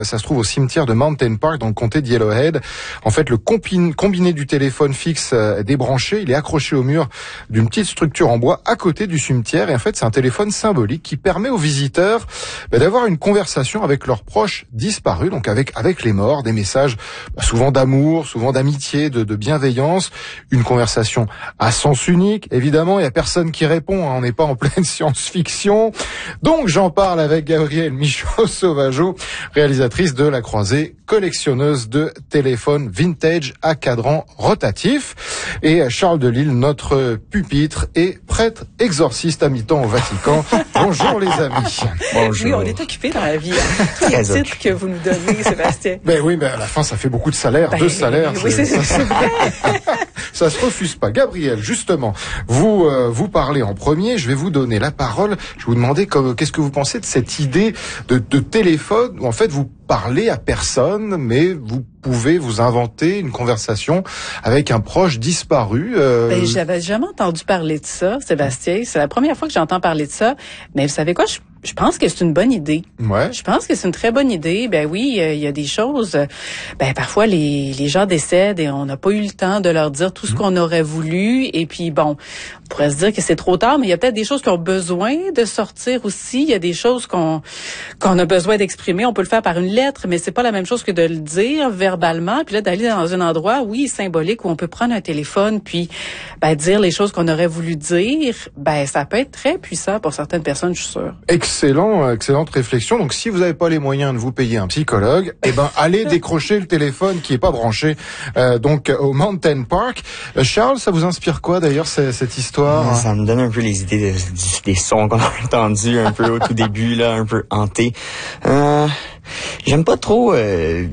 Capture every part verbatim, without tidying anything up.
Ça se trouve au cimetière de Mountain Park dans le comté de Yellowhead. En fait, le combiné, combiné du téléphone fixe est débranché. Il est accroché au mur d'une petite structure en bois à côté du cimetière. Et en fait, c'est un téléphone symbolique qui permet aux visiteurs bah, d'avoir une conversation avec leurs proches disparus, donc avec avec les morts, des messages bah, souvent d'amour, souvent d'amitié, de, de bienveillance. Une conversation à sens unique, évidemment. Il y a personne qui répond. Hein, on n'est pas en pleine science-fiction. Donc, j'en parle avec Gabrielle Michaud-Sauvageau, réalisatrice de La Croisée, collectionneuse de téléphones vintage à cadran rotatif, et Charles Delisle, notre pupitre et prêtre exorciste à mi-temps au Vatican. Bonjour les amis. Bonjour. Oui, on est occupés dans la vie. Tous les titres occupé. Que vous nous donnez, Sébastien. Ben oui, mais à la fin, ça fait beaucoup de salaires, ben, deux salaires. Oui, c'est, c'est, c'est vrai. Ça se refuse pas. Gabrielle, justement, vous euh, vous parlez en premier. Je vais vous donner la parole. Je vais vous demander comme, qu'est-ce que vous pensez de cette idée de, de téléphone où en fait vous parlez à personne, mais vous pouvez vous inventer une conversation avec un proche disparu. Euh... Ben, j'avais jamais entendu parler de ça, Sébastien. C'est la première fois que j'entends parler de ça. Mais vous savez quoi? Je, je pense que c'est une bonne idée. Ouais. Je pense que c'est une très bonne idée. Ben oui, il y a des choses. Ben parfois les les gens décèdent et on n'a pas eu le temps de leur dire tout ce mmh. qu'on aurait voulu. Et puis bon, on pourrait se dire que c'est trop tard, mais il y a peut-être des choses qui ont besoin de sortir aussi. Il y a des choses qu'on qu'on a besoin d'exprimer. On peut le faire par une lettre, mais c'est pas la même chose que de le dire verbalement. Puis là, d'aller dans un endroit, oui, symbolique, où on peut prendre un téléphone puis ben, dire les choses qu'on aurait voulu dire. Ben ça peut être très puissant pour certaines personnes, je suis sûre. Excellent, excellente réflexion. Donc, si vous n'avez pas les moyens de vous payer un psychologue, eh ben, allez décrocher le téléphone qui est pas branché, euh, donc, au Mountain Park. Euh, Charles, ça vous inspire quoi, d'ailleurs, c- cette histoire? Ça me donne un peu les idées de, des sons qu'on a entendus un peu au tout début, là, un peu hantés. Euh, j'aime pas trop, euh,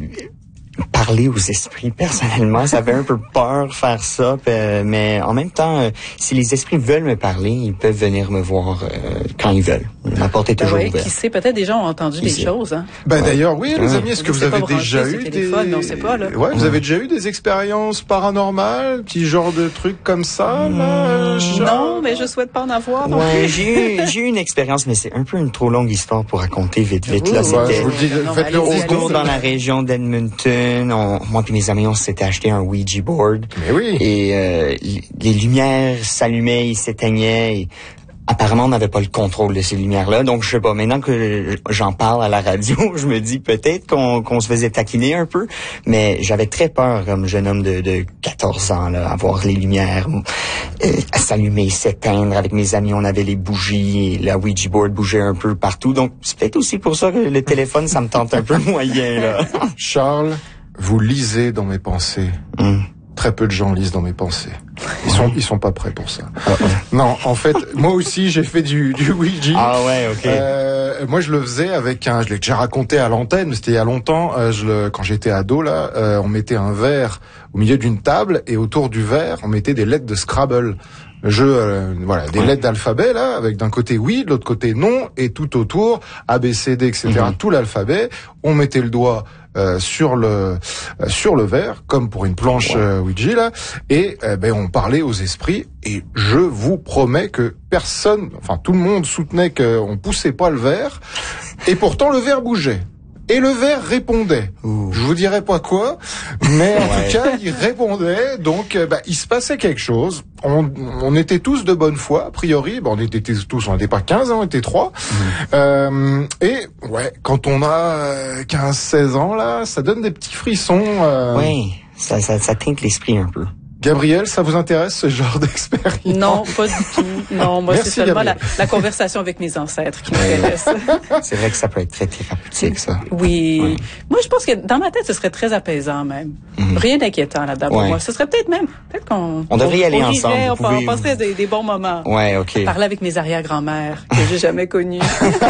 parler aux esprits, personnellement. Ça fait un peu peur faire ça, euh, mais en même temps, euh, si les esprits veulent me parler, ils peuvent venir me voir euh, quand ils veulent. La porte est ben toujours oui, ouverte. Qui sait, peut-être des gens ont entendu qui des sait. choses. Hein? Ben ouais. d'ailleurs, oui, les amis, est-ce que vous avez déjà eu des... téléphones, on sait pas, là. Ouais, vous avez déjà eu des expériences paranormales, petit genre de trucs comme ça, là, mmh, non, mais je souhaite pas en avoir. Non ouais, j'ai eu, j'ai eu une expérience, mais c'est un peu une trop longue histoire pour raconter vite, vite. Ouh, là, ouais, c'était je vous le dis, non, faites-le allez-y, autour dans la région d'Edmonton. On, moi et mes amis, on s'était acheté un Ouija board. Mais oui. Et euh, les lumières s'allumaient, ils s'éteignaient. Et apparemment, on n'avait pas le contrôle de ces lumières-là. Donc, je sais pas, maintenant que j'en parle à la radio, je me dis peut-être qu'on, qu'on se faisait taquiner un peu. Mais j'avais très peur, comme jeune homme de, de quatorze ans, là, à voir les lumières euh, s'allumer, s'éteindre. Avec mes amis, on avait les bougies et la Ouija board bougeait un peu partout. Donc, c'est peut-être aussi pour ça que le téléphone, ça me tente un peu moyen, là. Charles, vous lisez dans mes pensées. Mm. Très peu de gens lisent dans mes pensées. Ils sont, ils sont pas prêts pour ça. Non, en fait, moi aussi, j'ai fait du, du Ouija. Ah ouais, ok. Euh, moi, je le faisais avec un, je l'ai déjà raconté à l'antenne, mais c'était il y a longtemps. Euh, je le, quand j'étais ado, là, euh, on mettait un verre au milieu d'une table et autour du verre, on mettait des lettres de Scrabble. Le jeu, euh, voilà, des lettres d'alphabet, là, avec d'un côté oui, de l'autre côté non, et tout autour, A, B, C, D, et cetera, mm-hmm. tout l'alphabet. On mettait le doigt euh, sur le euh, sur le verre, comme pour une planche ouais. euh, Ouija, là, et euh, ben on parlait aux esprits. Et je vous promets que personne, enfin tout le monde soutenait qu'on poussait pas le verre, et pourtant le verre bougeait. Et le verre répondait. Ouh. Je vous dirai pas quoi, mais en ouais. tout cas, il répondait. Donc, euh, bah, il se passait quelque chose. On, on était tous de bonne foi, a priori. Bon, on était tous, on n'était pas quinze, hein, on était trois. Mmh. Euh, et ouais, quand on a quinze seize ans, là, ça donne des petits frissons. Euh... Oui, ça, ça, ça teinte l'esprit un peu. Gabrielle, ça vous intéresse ce genre d'expérience? Non, pas du tout. Non, moi Merci, c'est seulement la, la conversation avec mes ancêtres qui m'intéresse. C'est vrai que ça peut être très thérapeutique, ça. Oui. Ouais. Moi, je pense que dans ma tête, ce serait très apaisant même. Mm-hmm. Rien d'inquiétant là-dedans pour ouais. moi. Ce serait peut-être même, peut-être qu'on... On devrait y aller on ensemble. Rirait, on, pouvez... on passerait des, des bons moments. Ouais, ok. Parler avec mes arrière-grand-mères que j'ai jamais connues.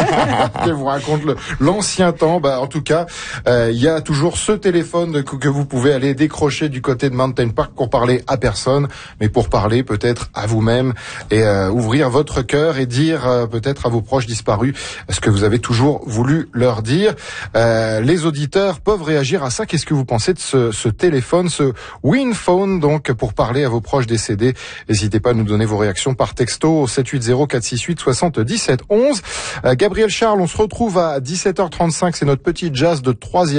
Je vous raconte le, l'ancien temps. Bah, en tout cas, il euh, y a toujours ce téléphone que, que vous pouvez aller décrocher du côté de Mountain Park pour parler parler à personne, mais pour parler peut-être à vous-même et euh, ouvrir votre cœur et dire euh, peut-être à vos proches disparus ce que vous avez toujours voulu leur dire. Euh, les auditeurs peuvent réagir à ça. Qu'est-ce que vous pensez de ce, ce téléphone, ce Winphone, donc pour parler à vos proches décédés? N'hésitez pas à nous donner vos réactions par texto au sept huit zéro quatre six huit soixante-dix-sept onze. Euh, Gabriel Charles, on se retrouve à dix-sept heures trente-cinq. C'est notre petit jazz de troisième.